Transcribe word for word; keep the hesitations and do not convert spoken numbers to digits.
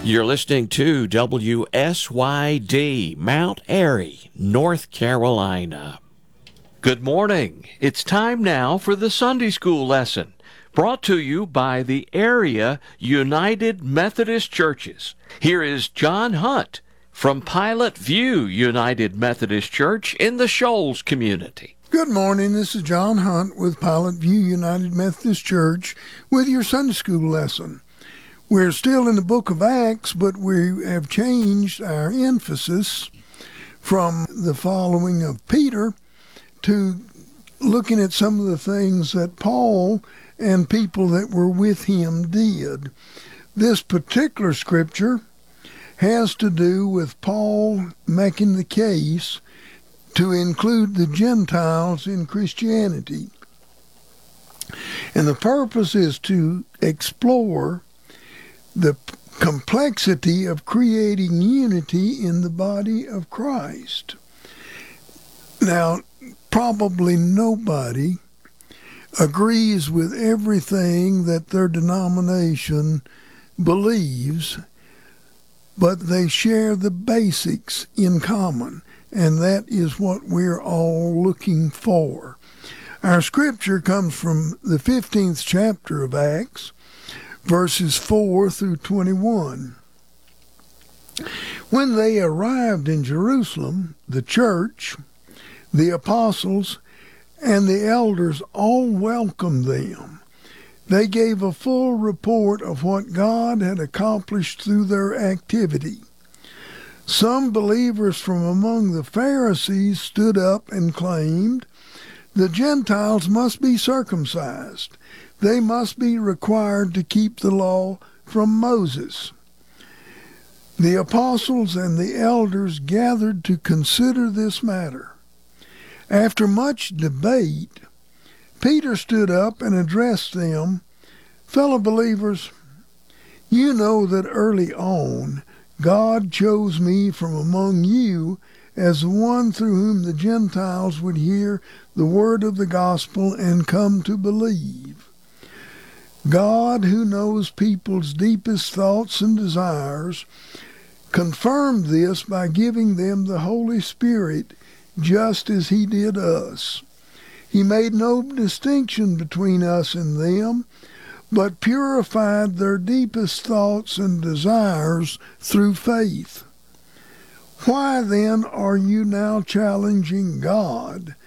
You're listening to W S Y D, Mount Airy, North Carolina. Good morning. It's time now for the Sunday School lesson, brought to you by the Area United Methodist Churches. Here is John Hunt from Pilot View United Methodist Church in the Shoals community. Good morning. This is John Hunt with Pilot View United Methodist Church with your Sunday School lesson. We're still in the book of Acts, but we have changed our emphasis from the following of Peter to looking at some of the things that Paul and people that were with him did. This particular scripture has to do with Paul making the case to include the Gentiles in Christianity. And the purpose is to explore the complexity of creating unity in the body of Christ. Now, probably nobody agrees with everything that their denomination believes, but they share the basics in common, and that is what we're all looking for. Our scripture comes from the fifteenth chapter of Acts, verses four through twenty-one. When they arrived in Jerusalem, the church, the apostles, and the elders all welcomed them. They gave a full report of what God had accomplished through their activity. Some believers from among the Pharisees stood up and claimed, "The Gentiles must be circumcised. They must be required to keep the law from Moses." The apostles and the elders gathered to consider this matter. After much debate, Peter stood up and addressed them, "Fellow believers, you know that early on God chose me from among you as the one through whom the Gentiles would hear the word of the gospel and come to believe. God, who knows people's deepest thoughts and desires, confirmed this by giving them the Holy Spirit just as he did us. He made no distinction between us and them, but purified their deepest thoughts and desires through faith. Why then are you now challenging God